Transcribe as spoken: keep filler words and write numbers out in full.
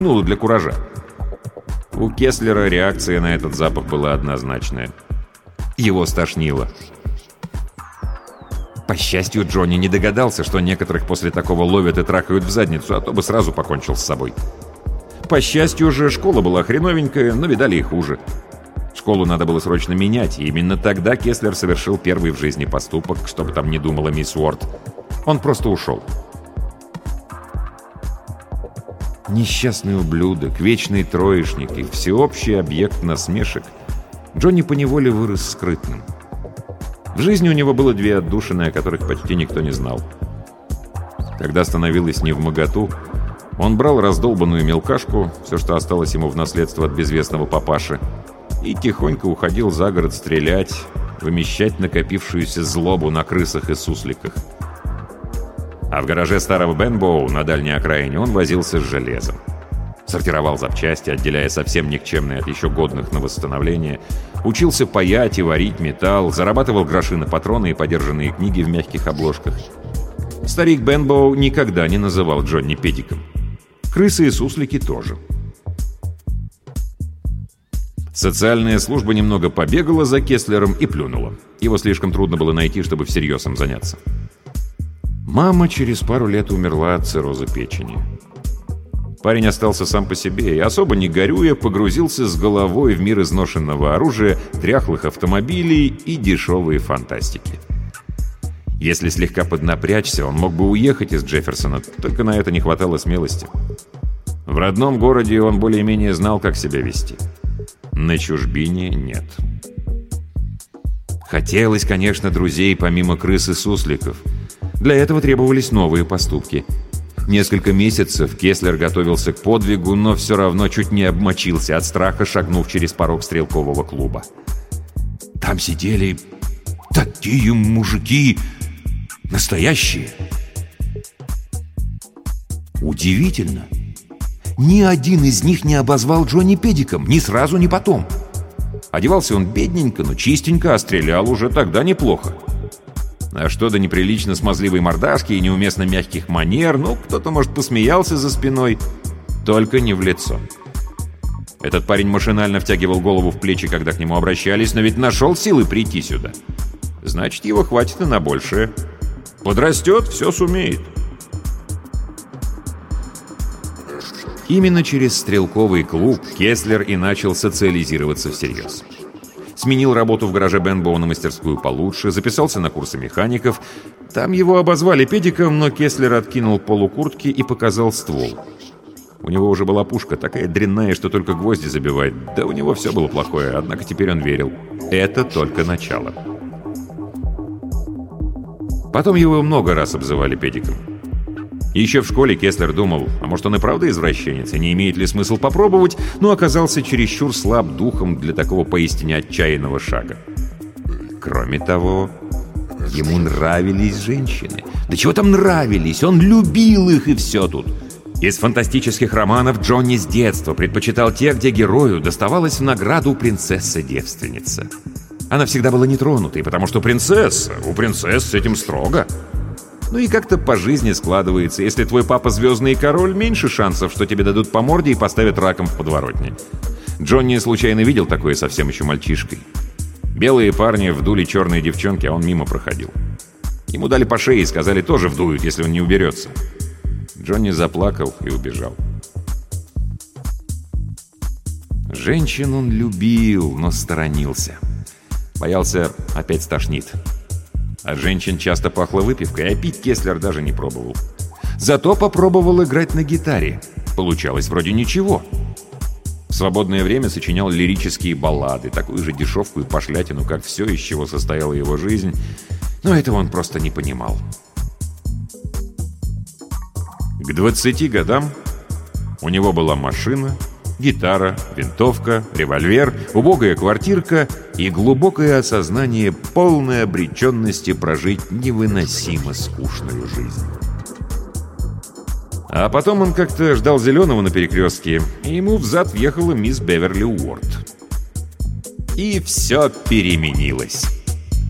Ну, для куража. У Кеслера реакция на этот запах была однозначная. Его стошнило. По счастью, Джонни не догадался, что некоторых после такого ловят и трахают в задницу, а то бы сразу покончил с собой. По счастью же, школа была хреновенькая, но видали и хуже. Школу надо было срочно менять, и именно тогда Кеслер совершил первый в жизни поступок, что бы там ни думала мисс Уорд. Он просто ушел. Несчастный ублюдок, вечный троечник и всеобщий объект насмешек, Джонни поневоле вырос скрытным. В жизни у него было две отдушины, о которых почти никто не знал. Когда становилось невмоготу, он брал раздолбанную мелкашку, все, что осталось ему в наследство от безвестного папаши, и тихонько уходил за город стрелять, вымещать накопившуюся злобу на крысах и сусликах. А в гараже старого Бенбоу на дальней окраине он возился с железом. Сортировал запчасти, отделяя совсем никчемные от еще годных на восстановление, учился паять и варить металл, зарабатывал гроши на патроны и подержанные книги в мягких обложках. Старик Бенбоу никогда не называл Джонни педиком. Крысы и суслики тоже. Социальная служба немного побегала за Кеслером и плюнула. Его слишком трудно было найти, чтобы всерьез им заняться. Мама через пару лет умерла от цирроза печени. Парень остался сам по себе и, особо не горюя, погрузился с головой в мир изношенного оружия, тряхлых автомобилей и дешевой фантастики. Если слегка поднапрячься, он мог бы уехать из Джефферсона, только на это не хватало смелости. В родном городе он более-менее знал, как себя вести. На чужбине нет. Хотелось, конечно, друзей помимо крыс и сусликов. Для этого требовались новые поступки. Несколько месяцев Кеслер готовился к подвигу, но все равно чуть не обмочился от страха, шагнув через порог стрелкового клуба. Там сидели такие мужики, настоящие. Удивительно. Ни один из них не обозвал Джонни педиком, ни сразу, ни потом. Одевался он бедненько, но чистенько, а стрелял уже тогда неплохо. А что до неприлично смазливой мордашки и неуместно мягких манер, ну, кто-то, может, посмеялся за спиной, только не в лицо. Этот парень машинально втягивал голову в плечи, когда к нему обращались, но ведь нашел силы прийти сюда. Значит, его хватит и на большее. Подрастет, все сумеет. Именно через стрелковый клуб Кеслер и начал социализироваться всерьез. Сменил работу в гараже Бенбоу на мастерскую получше, записался на курсы механиков. Там его обозвали педиком, но Кеслер откинул полукуртки и показал ствол. У него уже была пушка, такая дрянная, что только гвозди забивает. Да у него все было плохое, однако теперь он верил. Это только начало. Потом его много раз обзывали педиком. Еще в школе Кеслер думал, а может он и правда извращенец, и не имеет ли смысл попробовать, но оказался чересчур слаб духом для такого поистине отчаянного шага. Кроме того, ему нравились женщины. Да чего там нравились, он любил их, и все тут. Из фантастических романов Джонни с детства предпочитал те, где герою доставалась в награду принцесса-девственница. Она всегда была нетронутой, потому что принцесса, у принцесс с этим строго. Ну и как-то по жизни складывается. Если твой папа звездный король, меньше шансов, что тебе дадут по морде и поставят раком в подворотне. Джонни случайно видел такое совсем еще мальчишкой. Белые парни вдули черные девчонки, а он мимо проходил. Ему дали по шее и сказали, тоже вдуют, если он не уберется. Джонни заплакал и убежал. Женщин он любил, но сторонился. Боялся, опять стошнит. От женщин часто пахло выпивкой, а пить Кеслер даже не пробовал. Зато попробовал играть на гитаре. Получалось вроде ничего. В свободное время сочинял лирические баллады, такую же дешевку и пошлятину, как все, из чего состояла его жизнь. Но этого он просто не понимал. К двадцати годам у него была машина, гитара, винтовка, револьвер, убогая квартирка и глубокое осознание полной обреченности прожить невыносимо скучную жизнь. А потом он как-то ждал зеленого на перекрестке, и ему взад въехала мисс Беверли Уорд. И все переменилось.